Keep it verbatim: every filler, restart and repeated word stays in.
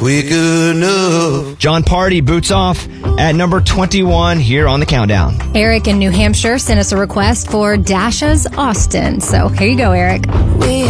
quick enough. John Party boots off at number twenty-one here on the countdown. Eric in New Hampshire sent us a request for Dasha's Austin. So here you go, Eric. We